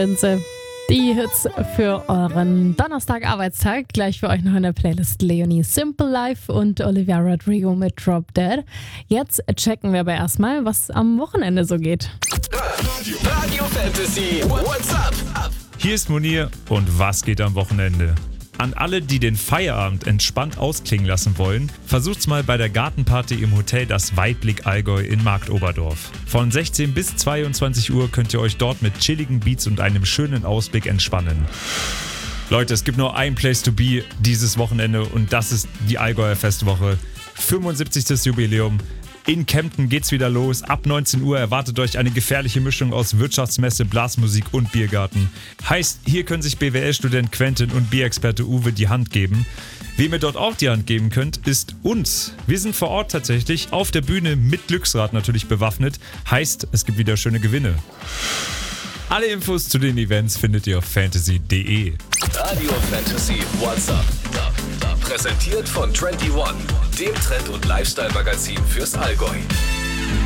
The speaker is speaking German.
Die Hits für euren Donnerstag-Arbeitstag. Gleich für euch noch in der Playlist Leonie Simple Life und Olivia Rodrigo mit Drop Dead. Jetzt checken wir aber erstmal, was am Wochenende so geht. Radio Fantasy, what's up? Hier ist Munir und was geht am Wochenende? An alle, die den Feierabend entspannt ausklingen lassen wollen, versucht's mal bei der Gartenparty im Hotel Das Weitblick Allgäu in Marktoberdorf. Von 16 bis 22 Uhr könnt ihr euch dort mit chilligen Beats und einem schönen Ausblick entspannen. Leute, es gibt nur ein Place to be dieses Wochenende und das ist die Allgäuer Festwoche. 75. Jubiläum. In Kempten geht's wieder los. Ab 19 Uhr erwartet euch eine gefährliche Mischung aus Wirtschaftsmesse, Blasmusik und Biergarten. Heißt, hier können sich BWL-Student Quentin und Bierexperte Uwe die Hand geben. Wem ihr dort auch die Hand geben könnt, ist uns. Wir sind vor Ort tatsächlich auf der Bühne mit Glücksrad natürlich bewaffnet. Heißt, es gibt wieder schöne Gewinne. Alle Infos zu den Events findet ihr auf fantasy.de. Radio Fantasy, what's up? Präsentiert von 21, dem Trend- und Lifestyle-Magazin fürs Allgäu.